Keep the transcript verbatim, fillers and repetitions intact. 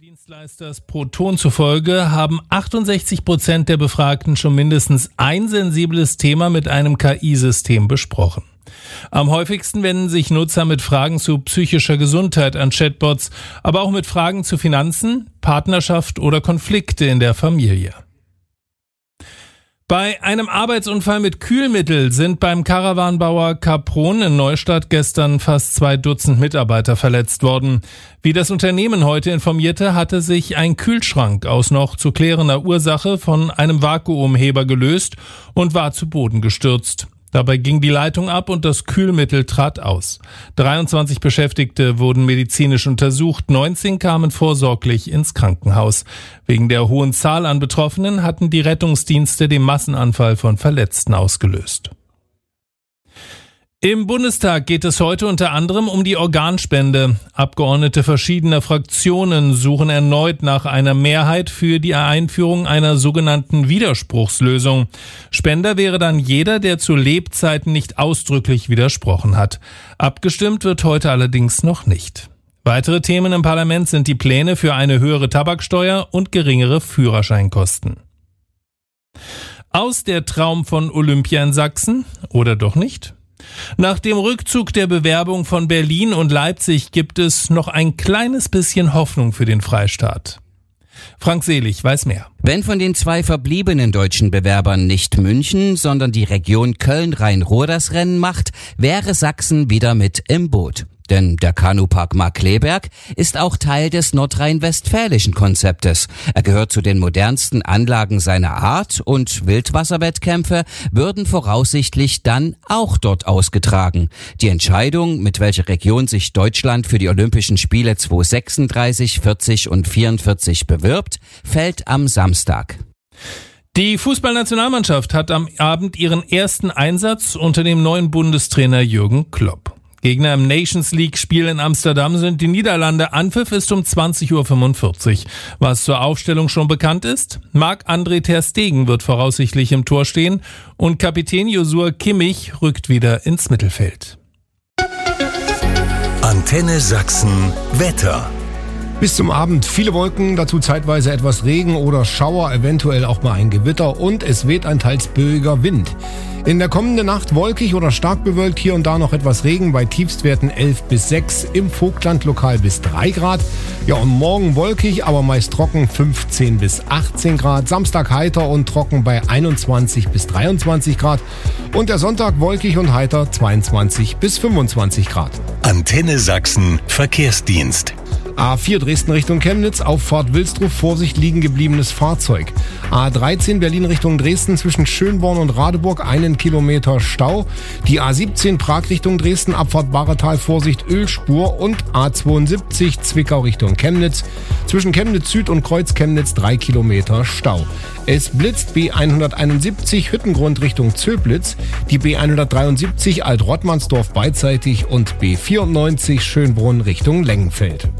Dienstleisters Proton zufolge haben achtundsechzig Prozent der Befragten schon mindestens ein sensibles Thema mit einem K I-System besprochen. Am häufigsten wenden sich Nutzer mit Fragen zu psychischer Gesundheit an Chatbots, aber auch mit Fragen zu Finanzen, Partnerschaft oder Konflikte in der Familie. Bei einem Arbeitsunfall mit Kühlmittel sind beim Caravanbauer Capron in Neustadt gestern fast zwei Dutzend Mitarbeiter verletzt worden. Wie das Unternehmen heute informierte, hatte sich ein Kühlschrank aus noch zu klärender Ursache von einem Vakuumheber gelöst und war zu Boden gestürzt. Dabei ging die Leitung ab und das Kühlmittel trat aus. dreiundzwanzig Beschäftigte wurden medizinisch untersucht, neunzehn kamen vorsorglich ins Krankenhaus. Wegen der hohen Zahl an Betroffenen hatten die Rettungsdienste den Massenanfall von Verletzten ausgelöst. Im Bundestag geht es heute unter anderem um die Organspende. Abgeordnete verschiedener Fraktionen suchen erneut nach einer Mehrheit für die Einführung einer sogenannten Widerspruchslösung. Spender wäre dann jeder, der zu Lebzeiten nicht ausdrücklich widersprochen hat. Abgestimmt wird heute allerdings noch nicht. Weitere Themen im Parlament sind die Pläne für eine höhere Tabaksteuer und geringere Führerscheinkosten. Aus der Traum von Olympia in Sachsen oder doch nicht? Nach dem Rückzug der Bewerbung von Berlin und Leipzig gibt es noch ein kleines bisschen Hoffnung für den Freistaat. Frank Selig weiß mehr. Wenn von den zwei verbliebenen deutschen Bewerbern nicht München, sondern die Region Köln-Rhein-Ruhr das Rennen macht, wäre Sachsen wieder mit im Boot. Denn der Kanupark Markkleeberg ist auch Teil des nordrhein-westfälischen Konzeptes. Er gehört zu den modernsten Anlagen seiner Art und Wildwasserwettkämpfe würden voraussichtlich dann auch dort ausgetragen. Die Entscheidung, mit welcher Region sich Deutschland für die Olympischen Spiele zweitausendsechsunddreißig, vierzig und vierundvierzig bewirbt, fällt am Samstag. Die Fußballnationalmannschaft hat am Abend ihren ersten Einsatz unter dem neuen Bundestrainer Jürgen Klopp. Gegner im Nations League-Spiel in Amsterdam sind die Niederlande. Anpfiff ist um zwanzig Uhr fünfundvierzig. Was zur Aufstellung schon bekannt ist? Marc-André ter Stegen wird voraussichtlich im Tor stehen und Kapitän Joshua Kimmich rückt wieder ins Mittelfeld. Antenne Sachsen Wetter. Bis zum Abend viele Wolken, dazu zeitweise etwas Regen oder Schauer, eventuell auch mal ein Gewitter und es weht ein teils böiger Wind. In der kommenden Nacht wolkig oder stark bewölkt, hier und da noch etwas Regen bei Tiefstwerten elf bis sechs, im Vogtland lokal bis drei Grad. Ja, und morgen wolkig, aber meist trocken, fünfzehn bis achtzehn Grad. Samstag heiter und trocken bei einundzwanzig bis dreiundzwanzig Grad. Und der Sonntag wolkig und heiter, zweiundzwanzig bis fünfundzwanzig Grad. Antenne Sachsen Verkehrsdienst. A vier Dresden Richtung Chemnitz, Auffahrt Wilsdruff, Vorsicht liegen gebliebenes Fahrzeug. A dreizehn Berlin Richtung Dresden zwischen Schönborn und Radeburg, einen Kilometer Stau. Die A siebzehn Prag Richtung Dresden, Abfahrt Bahretal, Vorsicht Ölspur. Und A zweiundsiebzig Zwickau Richtung Chemnitz zwischen Chemnitz Süd und Kreuz Chemnitz, drei Kilometer Stau. Es blitzt B hunderteinundsiebzig Hüttengrund Richtung Zöblitz, die B hundertdreiundsiebzig Alt-Rottmannsdorf beidseitig und B vierundneunzig Schönbrunn Richtung Lengenfeld.